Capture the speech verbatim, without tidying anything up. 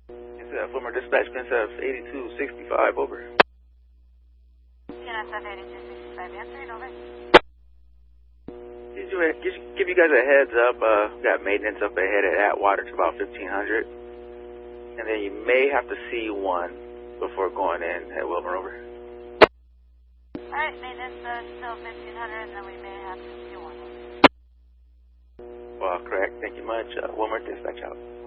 It's uh, former dispatch, P N S F eighty-two sixty-five, over. P N S F eighty-two sixty-five, answering, over. Did you, did you give you guys a heads up? Uh, got maintenance up ahead at Atwater to about fifteen hundred. And then you may have to see one before going in at Wilmer, over. Alright, maintenance uh, still fifteen hundred, and then we may have to see one. Well, correct. Thank you much. Uh, Wilmer, dispatch out.